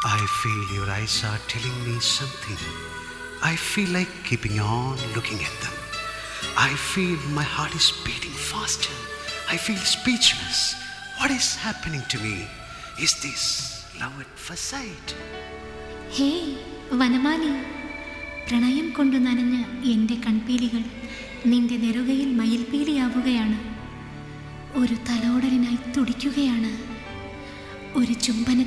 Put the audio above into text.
I feel your eyes are telling me something. I feel like keeping on looking at them. I feel my heart is beating faster. I feel speechless. What is happening to me? Is this love at first sight? Hey Vanamali, പ്രണയം കൊണ്ടു നനഞ്ഞ എൻ്റെ കൺപീലികൾ നിന്റെ നെറുകയിൽ മയിൽപീലിയാവുകയാണ്. ഒരു തലോടലിനായി തുടിക്കുകയാണ്. ഒരു ചുംബന